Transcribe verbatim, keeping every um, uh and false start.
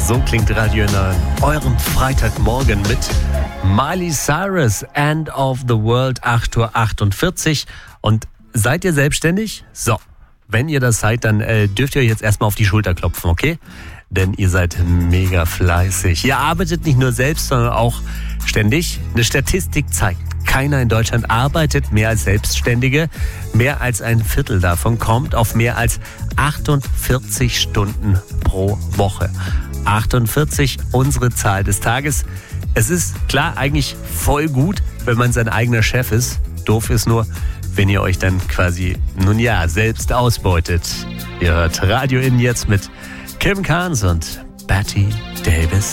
So klingt Radio in eurem Freitagmorgen mit Miley Cyrus, End of the World, acht Uhr achtundvierzig. Und seid ihr selbstständig? So, wenn ihr das seid, dann äh, dürft ihr euch jetzt erstmal auf die Schulter klopfen, okay? Denn ihr seid mega fleißig. Ihr arbeitet nicht nur selbst, sondern auch ständig. Eine Statistik zeigt, keiner in Deutschland arbeitet mehr als Selbstständige. Mehr als ein Viertel davon kommt auf mehr als achtundvierzig Stunden pro Woche. achtundvierzig, unsere Zahl des Tages. Es ist klar eigentlich voll gut, wenn man sein eigener Chef ist. Doof ist nur, wenn ihr euch dann quasi, nun ja, selbst ausbeutet. Ihr hört Radio In jetzt mit Kim Carnes und Betty Davis.